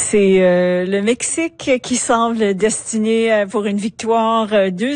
C'est le Mexique qui semble destiné pour une victoire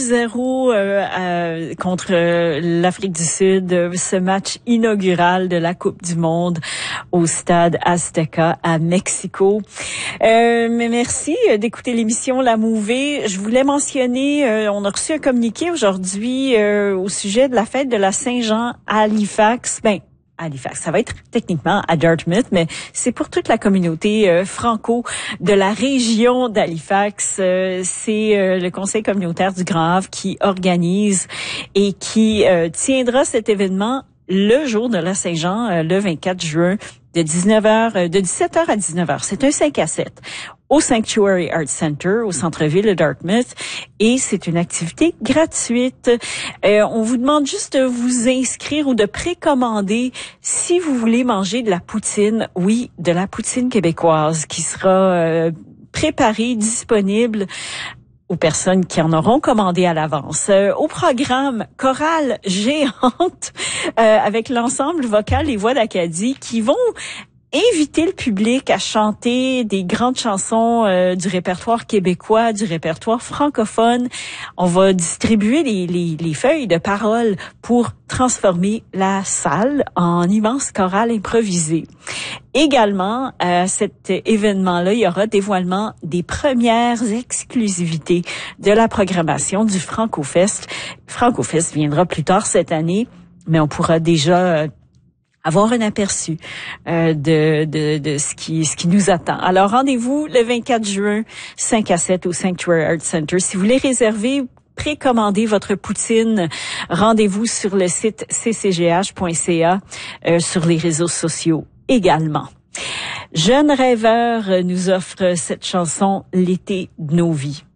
2-0 contre l'Afrique du Sud. Ce match inaugural de la Coupe du Monde au stade Azteca à Mexico. Mais merci d'écouter l'émission La Mouvée. Je voulais mentionner, on a reçu un communiqué aujourd'hui au sujet de la fête de la Saint-Jean à Halifax. Halifax. Ça va être techniquement à Dartmouth, mais c'est pour toute la communauté franco de la région d'Halifax. C'est le Conseil communautaire du Grand Havre qui organise et qui tiendra cet événement le jour de la Saint-Jean, le 24 juin, de 17h à 19h. C'est un 5 à 7 au Sanctuary Arts Center, au centre-ville de Dartmouth, et c'est une activité gratuite. On vous demande juste de vous inscrire ou de précommander si vous voulez manger de la poutine. Oui, de la poutine québécoise qui sera préparée, disponible aux personnes qui en auront commandé à l'avance. Au programme, chorale géante avec l'ensemble vocal Les Voix d'Acadie qui vont inviter le public à chanter des grandes chansons du répertoire québécois, du répertoire francophone. On va distribuer les feuilles de paroles pour transformer la salle en immense chorale improvisée. Également, à cet événement-là, il y aura dévoilement des premières exclusivités de la programmation du FrancoFest. FrancoFest viendra plus tard cette année, mais on pourra déjà avoir un aperçu de ce qui nous attend. Alors, rendez-vous le 24 juin, 5 à 7 au Sanctuary Arts Center. Si vous voulez réserver, précommander votre poutine, rendez-vous sur le site ccgh.ca, sur les réseaux sociaux également. Jeune rêveur nous offre cette chanson, L'été de nos vies.